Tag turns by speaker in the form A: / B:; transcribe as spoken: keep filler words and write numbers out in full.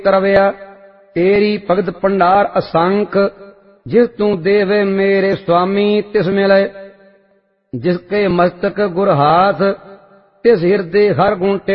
A: ਤਰਵਿਆ। ਤੇਰੀ ਭਗਤ ਭੰਡਾਰ ਅਸੰਖ, ਜਿਸ ਤੂੰ ਦੇਵੇ ਮੇਰੇ ਸੁਆਮੀ ਤਿਸ ਮਿਲੇ। जिसके मस्तक गुर हाथ, तिस हृदय हर गुण